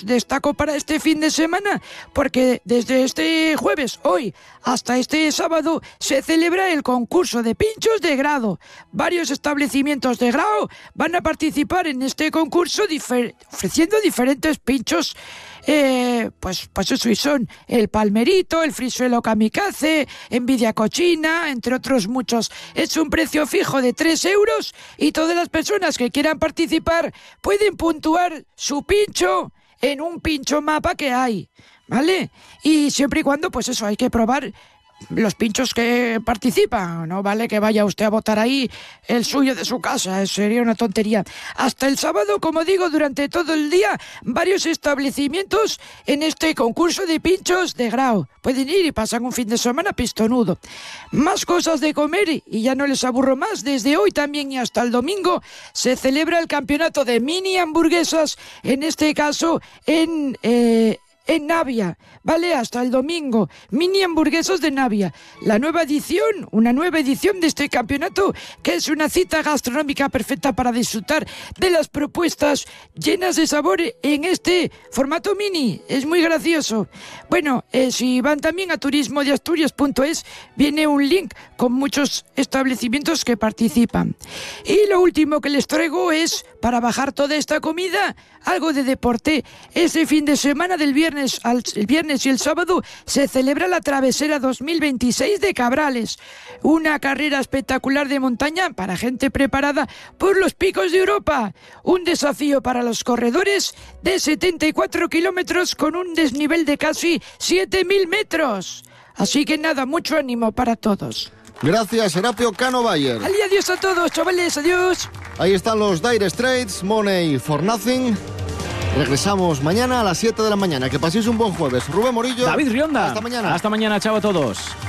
os destaco para este fin de semana, porque desde este jueves, hoy, hasta este sábado, se celebra el concurso de pinchos de grado. Varios establecimientos de grado van a participar en este concurso ofreciendo diferentes pinchos, pues eso, y son el Palmerito, el Frisuelo Kamikaze, Envidia Cochina, entre otros muchos. Es un precio fijo de 3 euros y todas las personas que quieran participar pueden puntuar su pincho en un pincho mapa que hay, ¿vale? Y siempre y cuando, pues eso, hay que probar los pinchos que participan, no vale que vaya usted a botar ahí el suyo de su casa, sería una tontería. Hasta el sábado, como digo, durante todo el día, varios establecimientos en este concurso de pinchos de grado. Pueden ir y pasan un fin de semana pistonudo. Más cosas de comer y ya no les aburro más. Desde hoy también y hasta el domingo se celebra el campeonato de mini hamburguesas, en este caso en Navia, ¿vale? Hasta el domingo, mini hamburguesas de Navia. Una nueva edición de este campeonato, que es una cita gastronómica perfecta para disfrutar de las propuestas llenas de sabor en este formato mini. Es muy gracioso. Bueno, si van también a turismodeasturias.es, viene un link con muchos establecimientos que participan. Y lo último que les traigo es, para bajar toda esta comida, algo de deporte. Este fin de semana del viernes y el sábado se celebra la Travesera 2026 de Cabrales, una carrera espectacular de montaña para gente preparada por los picos de Europa, un desafío para los corredores de 74 kilómetros con un desnivel de casi 7.000 metros. Así que nada, mucho ánimo para todos. Gracias, Serapio Cano Bayer. Adiós a todos, chavales, adiós. Ahí están los Dire Straits, Money for Nothing. Regresamos mañana a las 7 de la mañana. Que paséis un buen jueves. Rubén Morillo. David Rionda. Hasta mañana. Hasta mañana, chao a todos.